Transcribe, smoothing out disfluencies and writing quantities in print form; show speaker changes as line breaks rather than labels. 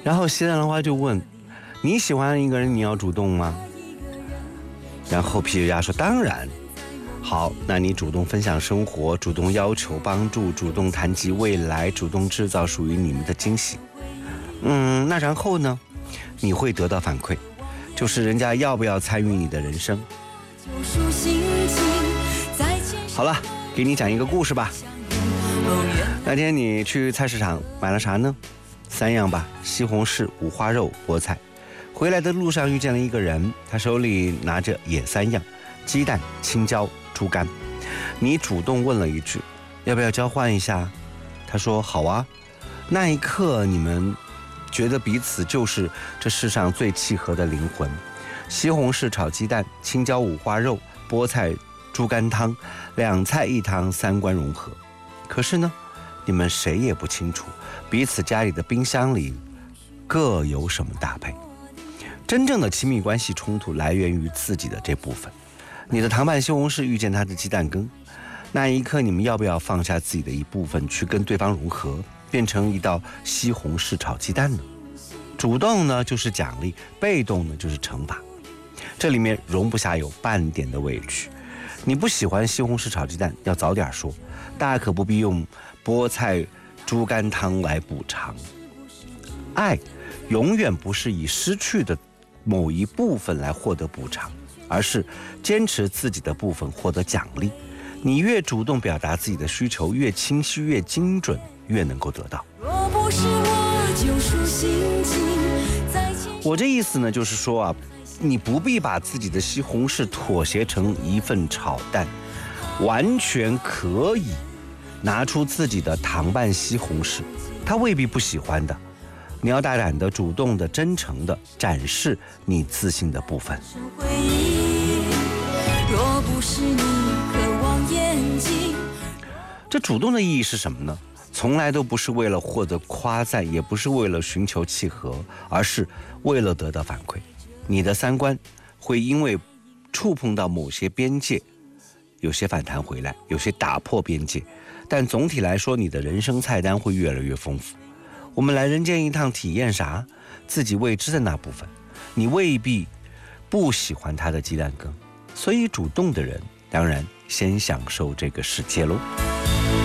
然后西兰的话就问，你喜欢一个人你要主动吗？然后皮皮鸭说当然。好，那你主动分享生活，主动要求帮助，主动谈及未来，主动制造属于你们的惊喜。那然后呢？你会得到反馈，就是人家要不要参与你的人生。好了，给你讲一个故事吧。那天你去菜市场买了啥呢？3样吧，西红柿、五花肉、菠菜。回来的路上遇见了一个人，他手里拿着也3样，鸡蛋、青椒、猪肝。你主动问了一句，要不要交换一下？他说好啊。那一刻你们觉得彼此就是这世上最契合的灵魂。西红柿炒鸡蛋，青椒五花肉，菠菜猪肝汤，2菜1汤，3观融合。可是呢，你们谁也不清楚彼此家里的冰箱里各有什么搭配。真正的亲密关系冲突来源于自己的这部分。你的糖拌西红柿遇见他的鸡蛋羹，那一刻你们要不要放下自己的一部分去跟对方融合，变成一道西红柿炒鸡蛋呢？主动呢就是奖励，被动呢就是惩罚，这里面容不下有半点的委屈。你不喜欢西红柿炒鸡蛋，要早点说，大可不必用菠菜猪肝汤来补偿。爱永远不是以失去的某一部分来获得补偿，而是坚持自己的部分获得奖励。你越主动表达自己的需求，越清晰越精准，越能够得到。若不是我救赎心情，我这意思呢，就是说啊，你不必把自己的西红柿妥协成一份炒蛋，完全可以拿出自己的糖拌西红柿，他未必不喜欢的。你要大胆的、主动的、真诚的展示你自信的部分。若不是你渴望眼睛，这主动的意义是什么呢？从来都不是为了获得夸赞，也不是为了寻求契合，而是为了得到反馈。你的3观会因为触碰到某些边界，有些反弹回来，有些打破边界，但总体来说，你的人生菜单会越来越丰富。我们来人间一趟，体验啥？自己未知的那部分。你未必不喜欢他的鸡蛋羹，所以主动的人当然先享受这个世界喽。